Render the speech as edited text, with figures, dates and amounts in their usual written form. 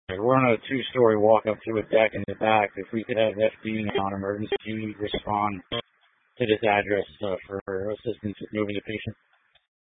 We're on a two-story walk up to a deck in the back. If we could have FD on emergency respond to this address for assistance with moving the patient.